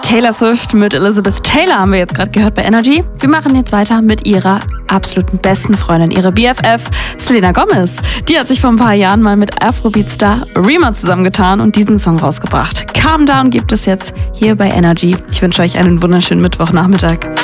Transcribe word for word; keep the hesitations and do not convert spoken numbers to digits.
Taylor Swift mit Elizabeth Taylor haben wir jetzt gerade gehört bei Energy. Wir machen jetzt weiter mit ihrer absoluten besten Freundin, ihre B F F Selena Gomez. Die hat sich vor ein paar Jahren mal mit Afrobeat-Star Rema zusammengetan und diesen Song rausgebracht. Calm Down gibt es jetzt hier bei Energy. Ich wünsche euch einen wunderschönen Mittwochnachmittag.